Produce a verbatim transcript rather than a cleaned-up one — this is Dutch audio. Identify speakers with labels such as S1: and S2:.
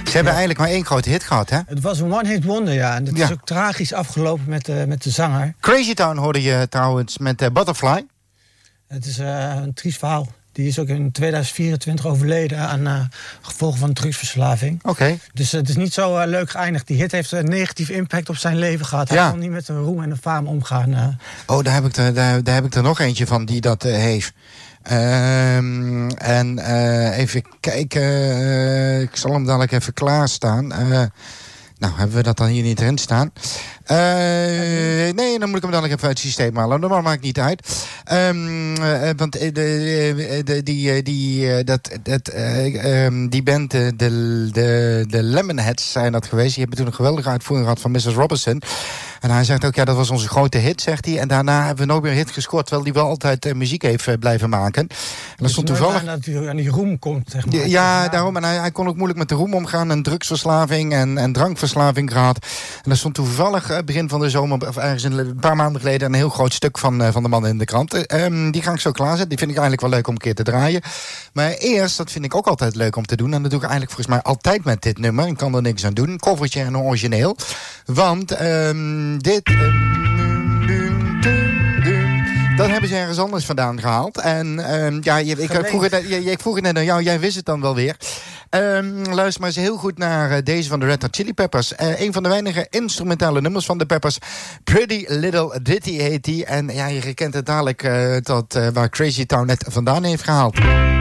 S1: Ze hebben eigenlijk maar één grote hit gehad, hè?
S2: Het was een one-hit wonder, ja. En het
S1: Ja.
S2: is ook tragisch afgelopen met, uh, met de zanger.
S1: Crazy Town hoorde je trouwens met uh, Butterfly.
S2: Het is uh, een triest verhaal. Die is ook in tweeduizend vierentwintig overleden aan uh, gevolgen van drugsverslaving.
S1: Oké. Okay.
S2: Dus uh, het is niet zo uh, leuk geëindigd. Die hit heeft een negatieve impact op zijn leven gehad. Hij
S1: ja.
S2: kon niet met de roem en de faam omgaan. Uh.
S1: Oh, daar heb, ik er, daar, daar heb ik er nog eentje van die dat uh, heeft. Um, en uh, even kijken. Uh, ik zal hem dadelijk even klaarstaan. Uh, nou, hebben we dat dan hier niet erin staan? Uh, nee, dan moet ik hem dan even uit het systeem halen. Dat maakt niet uit. Um, uh, want de, de, de, die, die, dat, dat, uh, um, die band, de, de, de Lemonheads zijn dat geweest. Die hebben toen een geweldige uitvoering gehad van missus Robinson. En hij zegt ook, ja, dat was onze grote hit, zegt hij. En daarna hebben we nog weer een hit gescoord, terwijl hij wel altijd uh, muziek heeft uh, blijven maken. En dat
S2: dus
S1: stond toevallig...
S2: dat hij aan die roem komt, zeg maar.
S1: Ja, ja, daarom. En hij, hij kon ook moeilijk met de roem omgaan. En drugsverslaving en, en drankverslaving gehad. En dat stond toevallig uh, begin van de zomer, of ergens een paar maanden geleden, een heel groot stuk van, uh, van de man in de krant. Uh, um, die ga ik zo klaarzetten. Die vind ik eigenlijk wel leuk om een keer te draaien. Maar eerst, dat vind ik ook altijd leuk om te doen. En dat doe ik eigenlijk volgens mij altijd met dit nummer. Ik kan er niks aan doen. Een covertje en een origineel. Want um, dit... Dat hebben ze ergens anders vandaan gehaald. En um, ja, je, ik, vroeg het, je, ik vroeg het net aan jou, jij wist het dan wel weer. Um, luister maar eens heel goed naar uh, deze van de Red Hot Chili Peppers. Uh, een van de weinige instrumentale nummers van de Peppers. Pretty Little Ditty heet die. En ja, je herkent het dadelijk uh, tot, uh, waar Crazy Town net vandaan heeft gehaald.